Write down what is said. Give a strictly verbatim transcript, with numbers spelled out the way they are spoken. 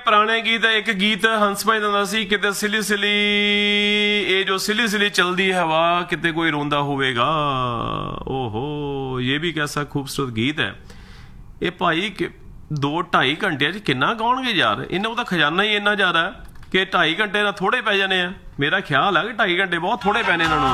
ਪੁਰਾਣੇ ਗੀਤ ਇੱਕ ਗੀਤ ਹੰਸ ਭਾਈ ਦਾ ਹੁੰਦਾ ਸੀ, ਕਿਤੇ ਸਿਲੀ ਸਿਲੀ ਇਹ ਜੋ ਸਿਲੀ ਸਿਲੀ ਚਲਦੀ ਹਵਾ ਕਿਤੇ ਕੋਈ ਰੋਂਦਾ ਹੋਵੇਗਾ। ਓਹੋ, ਇਹ ਵੀ ਕੈਸਾ ਖੂਬਸੂਰਤ ਗੀਤ ਹੈ। ਇਹ ਭਾਈ ਦੋ ਢਾਈ ਘੰਟਿਆਂ 'ਚ ਕਿੰਨਾ ਗਾਉਣਗੇ ਯਾਰ, ਇਹਨਾਂ ਨੂੰ ਤਾਂ ਖਜ਼ਾਨਾ ਹੀ ਇੰਨਾ ਜ਼ਿਆਦਾ ਕਿ ਢਾਈ ਘੰਟੇ ਨਾਲ ਥੋੜ੍ਹੇ ਪੈ ਜਾਣੇ ਆ। ਮੇਰਾ ਖਿਆਲ ਹੈ ਕਿ ਢਾਈ ਘੰਟੇ ਬਹੁਤ ਥੋੜ੍ਹੇ ਪੈਣੇ ਇਹਨਾਂ ਨੂੰ।